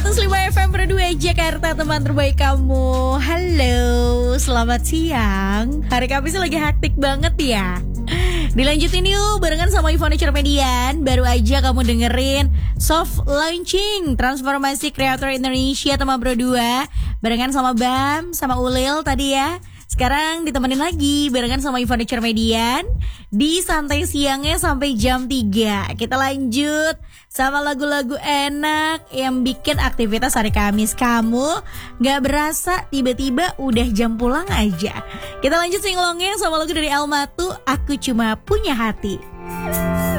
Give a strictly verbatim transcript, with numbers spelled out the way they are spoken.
seratus lima F M Pro dua Jakarta, teman terbaik kamu. Halo, selamat siang. Hari Kamis lagi hektik banget ya. Dilanjutin yuk barengan sama Ivone Cermedian. Baru aja kamu dengerin soft launching transformasi kreator Indonesia teman Pro dua barengan sama Bam, sama Ulil tadi ya. Sekarang ditemenin lagi barengan sama Ivone Cermedian di santai siangnya sampai jam tiga. Kita lanjut sama lagu-lagu enak yang bikin aktivitas hari Kamis kamu gak berasa tiba-tiba udah jam pulang aja. Kita lanjut singlongnya sama lagu dari Almatu, Aku Cuma Punya Hati.